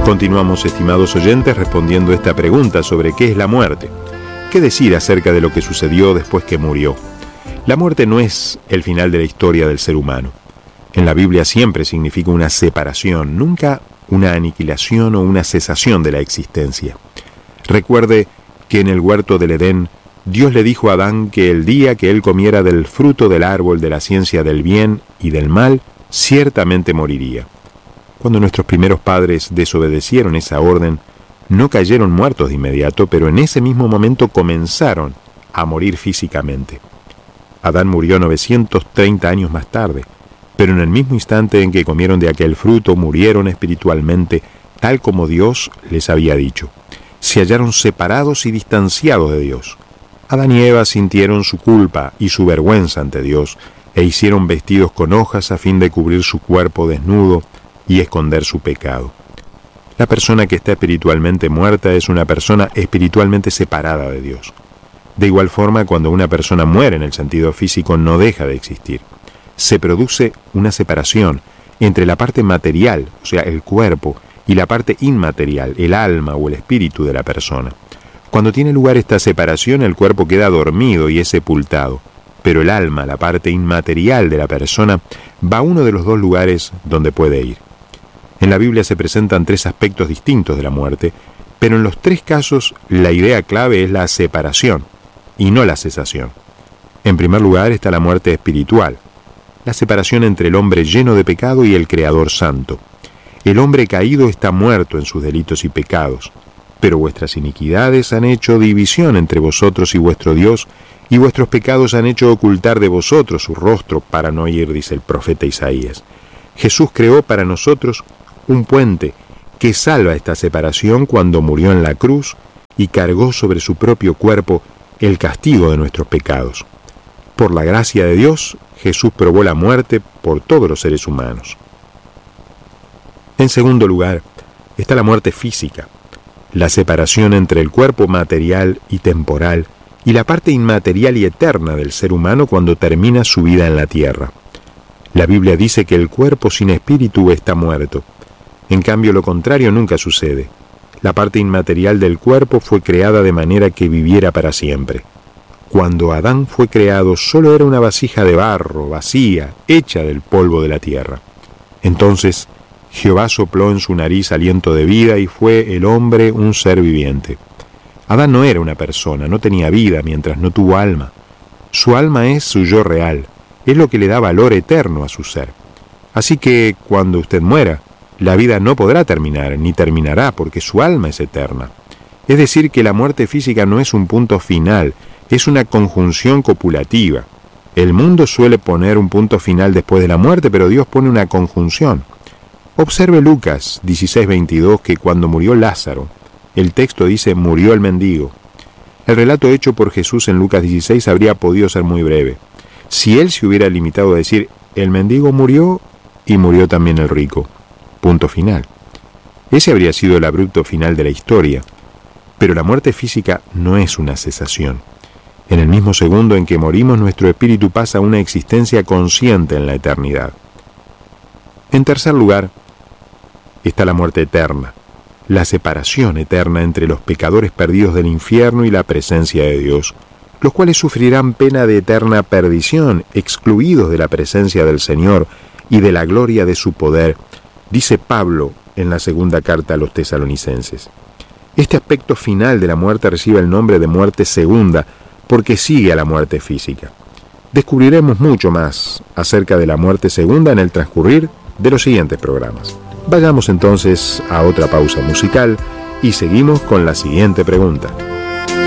Continuamos, estimados oyentes, respondiendo esta pregunta sobre qué es la muerte. ¿Qué decir acerca de lo que sucedió después que murió? La muerte no es el final de la historia del ser humano. En la Biblia siempre significa una separación, nunca una aniquilación o una cesación de la existencia. Recuerde que en el huerto del Edén, Dios le dijo a Adán que el día que él comiera del fruto del árbol de la ciencia del bien y del mal, ciertamente moriría. Cuando nuestros primeros padres desobedecieron esa orden, no cayeron muertos de inmediato, pero en ese mismo momento comenzaron a morir físicamente. Adán murió 930 años más tarde, pero en el mismo instante en que comieron de aquel fruto, murieron espiritualmente, tal como Dios les había dicho. Se hallaron separados y distanciados de Dios. Adán y Eva sintieron su culpa y su vergüenza ante Dios, e hicieron vestidos con hojas a fin de cubrir su cuerpo desnudo y esconder su pecado. La persona que está espiritualmente muerta es una persona espiritualmente separada de Dios. De igual forma, cuando una persona muere en el sentido físico, no deja de existir. Se produce una separación entre la parte material, o sea, el cuerpo, y la parte inmaterial, el alma o el espíritu de la persona. Cuando tiene lugar esta separación, el cuerpo queda dormido y es sepultado, pero el alma, la parte inmaterial de la persona, va a uno de los dos lugares donde puede ir. En la Biblia se presentan tres aspectos distintos de la muerte, pero en los tres casos la idea clave es la separación y no la cesación. En primer lugar está la muerte espiritual, la separación entre el hombre lleno de pecado y el Creador Santo. El hombre caído está muerto en sus delitos y pecados, pero vuestras iniquidades han hecho división entre vosotros y vuestro Dios, y vuestros pecados han hecho ocultar de vosotros su rostro para no oír, dice el profeta Isaías. Jesús creó para nosotros un puente que salva esta separación cuando murió en la cruz y cargó sobre su propio cuerpo el castigo de nuestros pecados. Por la gracia de Dios, Jesús probó la muerte por todos los seres humanos. En segundo lugar, está la muerte física, la separación entre el cuerpo material y temporal y la parte inmaterial y eterna del ser humano cuando termina su vida en la tierra. La Biblia dice que el cuerpo sin espíritu está muerto. En cambio, lo contrario nunca sucede. La parte inmaterial del cuerpo fue creada de manera que viviera para siempre. Cuando Adán fue creado, solo era una vasija de barro, vacía, hecha del polvo de la tierra. Entonces, Jehová sopló en su nariz aliento de vida y fue el hombre un ser viviente. Adán no era una persona, no tenía vida mientras no tuvo alma. Su alma es su yo real, es lo que le da valor eterno a su ser. Así que, cuando usted muera, la vida no podrá terminar, ni terminará, porque su alma es eterna. Es decir, que la muerte física no es un punto final, es una conjunción copulativa. El mundo suele poner un punto final después de la muerte, pero Dios pone una conjunción. Observe Lucas 16:22, que cuando murió Lázaro, el texto dice, murió el mendigo. El relato hecho por Jesús en Lucas 16 habría podido ser muy breve. Si él se hubiera limitado a decir, el mendigo murió y murió también el rico. Punto final. Ese habría sido el abrupto final de la historia. Pero la muerte física no es una cesación. En el mismo segundo en que morimos, nuestro espíritu pasa a una existencia consciente en la eternidad. En tercer lugar, está la muerte eterna, la separación eterna entre los pecadores perdidos del infierno y la presencia de Dios, los cuales sufrirán pena de eterna perdición, excluidos de la presencia del Señor y de la gloria de su poder, dice Pablo en la segunda carta a los tesalonicenses. Este aspecto final de la muerte recibe el nombre de muerte segunda, porque sigue a la muerte física. Descubriremos mucho más acerca de la muerte segunda en el transcurrir de los siguientes programas. Vayamos entonces a otra pausa musical y seguimos con la siguiente pregunta.